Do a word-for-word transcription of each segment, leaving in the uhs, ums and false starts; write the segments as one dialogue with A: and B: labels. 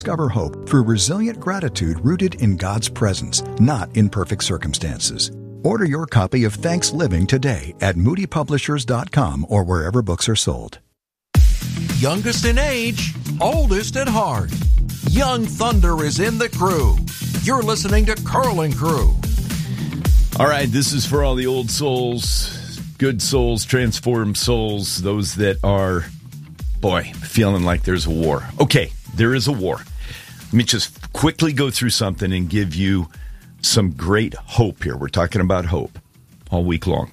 A: Discover hope through resilient gratitude rooted in God's presence, not in perfect circumstances. Order your copy of Thanks Living today at moody publishers dot com or wherever books are sold.
B: Youngest in age, oldest at heart. Young Thunder is in the crew. You're listening to Carl and Crew.
C: All right, this is for all the old souls, good souls, transformed souls, those that are, boy, feeling like there's a war. Okay, there is a war. Let me just quickly go through something and give you some great hope here. We're talking about hope all week long.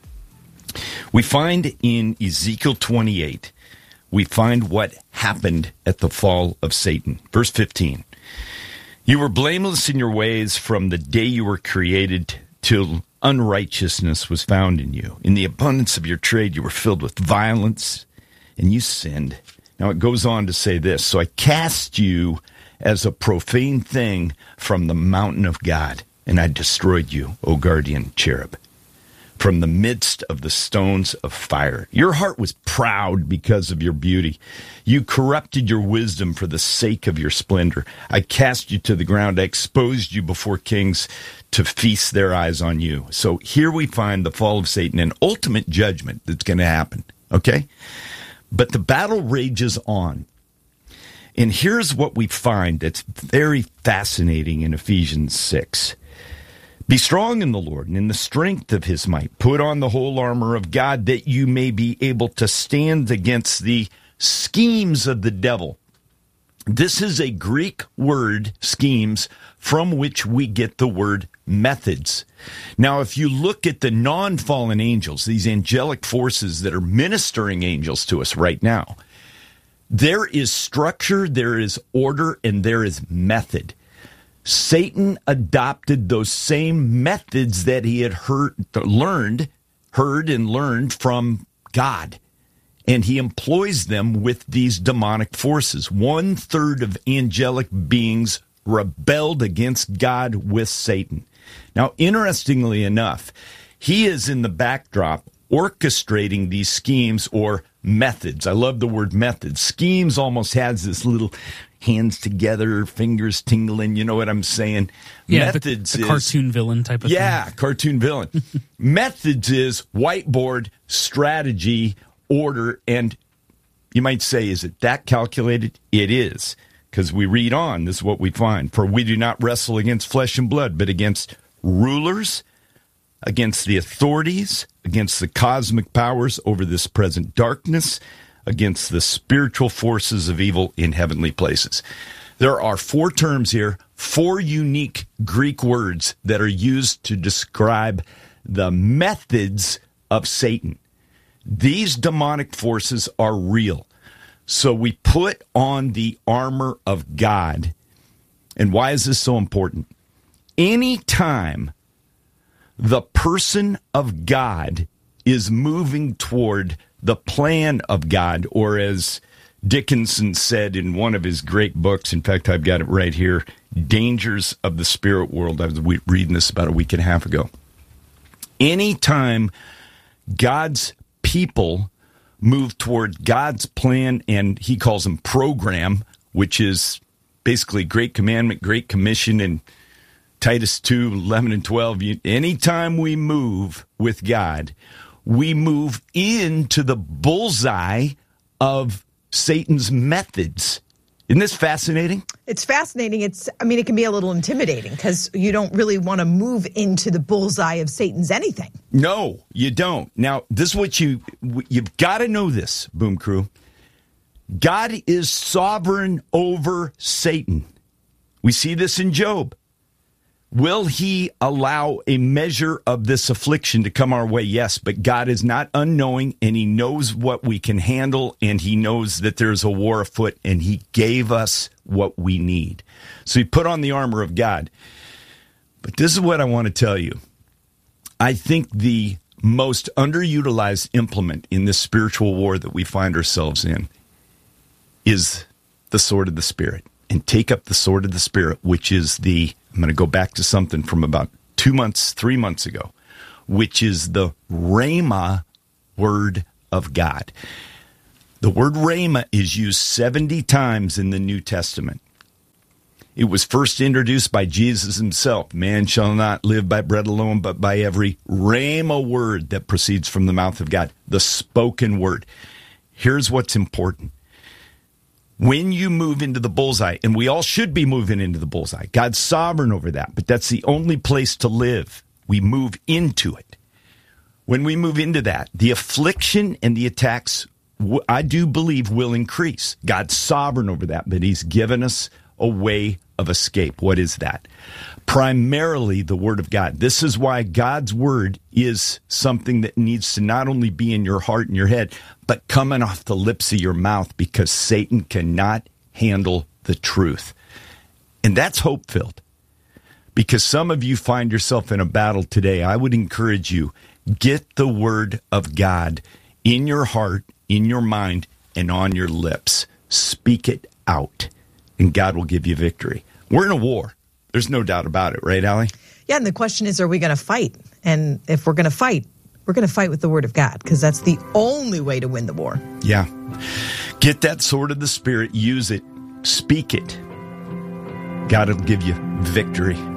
C: We find in Ezekiel twenty-eight, we find what happened at the fall of Satan. Verse fifteen, you were blameless in your ways from the day you were created till unrighteousness was found in you. In the abundance of your trade, you were filled with violence, and you sinned. Now it goes on to say this, so I cast you as a profane thing from the mountain of God, and I destroyed you, O guardian cherub, from the midst of the stones of fire. Your heart was proud because of your beauty. You corrupted your wisdom for the sake of your splendor. I cast you to the ground. I exposed you before kings to feast their eyes on you. So here we find the fall of Satan and ultimate judgment that's going to happen, okay? But the battle rages on. And here's what we find that's very fascinating in Ephesians six. Be strong in the Lord and in the strength of his might. Put on the whole armor of God that you may be able to stand against the schemes of the devil. This is a Greek word, schemes, from which we get the word methods. Now, if you look at the non-fallen angels, these angelic forces that are ministering angels to us right now, there is structure, there is order, and there is method. Satan adopted those same methods that he had heard, learned, heard and learned from God. And he employs them with these demonic forces. One third of angelic beings rebelled against God with Satan. Now, interestingly enough, he is in the backdrop orchestrating these schemes or methods. I love the word methods. Schemes almost has this little hands together, fingers tingling. You know what I'm saying?
D: Yeah,
C: methods
D: the, the
C: is
D: cartoon villain type of
C: yeah,
D: thing.
C: Yeah, cartoon villain. Methods is whiteboard, strategy, order, and you might say, is it that calculated? It is, because we read on. This is what we find. For we do not wrestle against flesh and blood, but against rulers, against the authorities, against the cosmic powers over this present darkness, against the spiritual forces of evil in heavenly places. There are four terms here, four unique Greek words that are used to describe the methods of Satan. These demonic forces are real. So we put on the armor of God. And why is this so important? Anytime the person of God is moving toward the plan of God, or as Dickinson said in one of his great books, in fact, I've got it right here, Dangers of the Spirit World. I was reading this about a week and a half ago. Anytime God's people move toward God's plan, and he calls them program, which is basically Great Commandment, Great Commission, and Titus two, eleven and twelve. Anytime we move with God, we move into the bullseye of Satan's methods. Isn't this fascinating?
E: It's fascinating. It's, I mean, it can be a little intimidating because you don't really want to move into the bullseye of Satan's anything.
C: No, you don't. Now, this is what you, you've got to know this, Boom Crew. God is sovereign over Satan. We see this in Job. Will he allow a measure of this affliction to come our way? Yes, but God is not unknowing, and he knows what we can handle, and he knows that there's a war afoot, and he gave us what we need. So he put on the armor of God. But this is what I want to tell you. I think the most underutilized implement in this spiritual war that we find ourselves in is the sword of the Spirit. And take up the sword of the Spirit, which is the, I'm going to go back to something from about two months, three months ago, which is the Rhema word of God. The word Rhema is used seventy times in the New Testament. It was first introduced by Jesus himself. Man shall not live by bread alone, but by every rhema word that proceeds from the mouth of God, the spoken word. Here's what's important. When you move into the bullseye, and we all should be moving into the bullseye, God's sovereign over that, but that's the only place to live. We move into it. When we move into that, the affliction and the attacks, I do believe, will increase. God's sovereign over that, but he's given us a way of escape. What is that? Primarily the Word of God. This is why God's Word is something that needs to not only be in your heart and your head, but coming off the lips of your mouth, because Satan cannot handle the truth. And that's hope-filled. Because some of you find yourself in a battle today. I would encourage you, get the Word of God in your heart, in your mind, and on your lips. Speak it out, and God will give you victory. We're in a war. There's no doubt about it, right, Allie?
E: Yeah, and the question is, are we going to fight? And if we're going to fight, we're going to fight with the Word of God, because that's the only way to win the war.
C: Yeah. Get that sword of the Spirit. Use it. Speak it. God will give you victory.